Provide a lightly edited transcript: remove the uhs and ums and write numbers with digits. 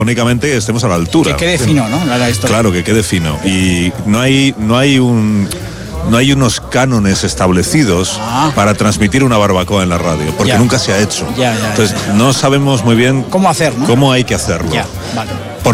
únicamente estemos a la altura. Que quede fino, ¿no? La historia. Claro, que quede fino. Y no hay unos cánones establecidos para transmitir una barbacoa en la radio, porque nunca se ha hecho. Entonces no sabemos muy bien cómo hacer, ¿no? Cómo hay que hacerlo. Vale.